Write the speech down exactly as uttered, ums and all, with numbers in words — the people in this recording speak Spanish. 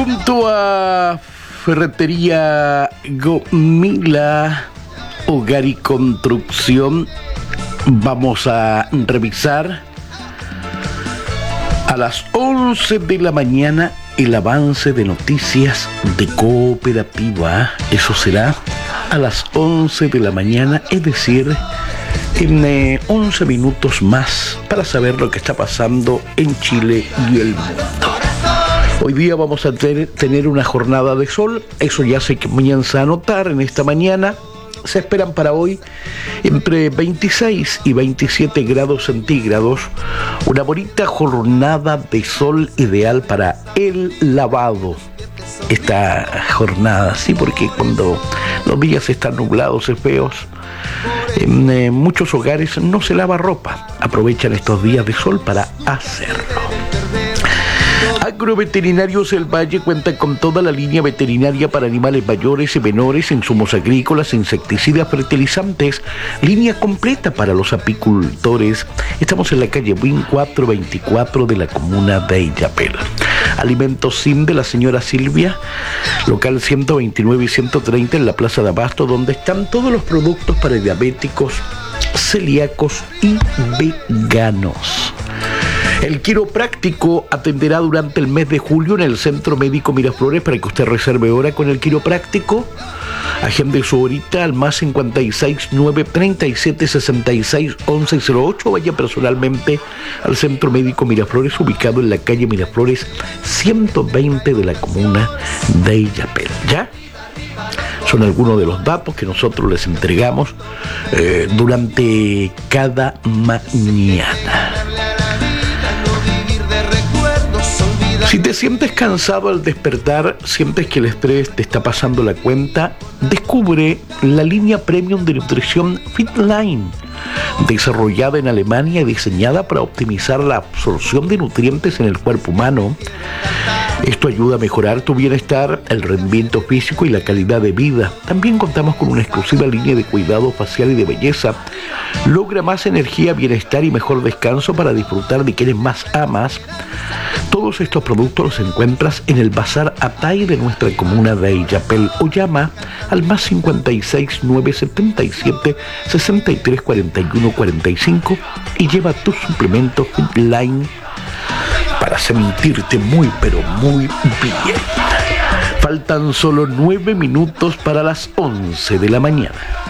Junto a Ferretería Gomila, Hogar y Construcción, vamos a revisar a las once de la mañana el avance de noticias de Cooperativa. Eso será a las once de la mañana, es decir, en eh, once minutos más, para saber lo que está pasando en Chile y el mundo. Hoy día vamos a tener, tener una jornada de sol, eso ya se comienza a notar en esta mañana. Se esperan para hoy entre veintiséis y veintisiete grados centígrados, una bonita jornada de sol ideal para el lavado. Esta jornada, sí, porque cuando los días están nublados y feos, en eh, muchos hogares no se lava ropa. Aprovechan estos días de sol para hacerlo. Agroveterinarios El Valle cuenta con toda la línea veterinaria para animales mayores y menores, insumos agrícolas, insecticidas, fertilizantes, línea completa para los apicultores. Estamos en la calle Buin cuatrocientos veinticuatro de la comuna de Illapel. Alimentos Sim de la señora Silvia, local ciento veintinueve y ciento treinta en la Plaza de Abasto, donde están todos los productos para diabéticos, celíacos y veganos. El quiropráctico atenderá durante el mes de julio en el Centro Médico Miraflores para que usted reserve hora con el quiropráctico. Agende su horita al más cincuenta y seis, nueve treinta y siete, sesenta y seis, once cero ocho. Vaya personalmente al Centro Médico Miraflores, ubicado en la calle Miraflores ciento veinte de la comuna de Illapel. ¿Ya? Son algunos de los datos que nosotros les entregamos eh, durante cada mañana. Si te sientes cansado al despertar, sientes que el estrés te está pasando la cuenta, descubre la línea premium de nutrición Fitline, desarrollada en Alemania y diseñada para optimizar la absorción de nutrientes en el cuerpo humano. Esto ayuda a mejorar tu bienestar, el rendimiento físico y la calidad de vida. También contamos con una exclusiva línea de cuidado facial y de belleza. Logra más energía, bienestar y mejor descanso para disfrutar de quienes más amas. Todos estos productos los encuentras en el Bazar Atay de nuestra comuna de Illapel o llama al más cincuenta y seis, nueve setenta y siete, sesenta y tres, cuarenta y uno, cuarenta y cinco y lleva tus suplementos Fitline para sentirte muy pero muy bien. Faltan solo nueve minutos para las once de la mañana.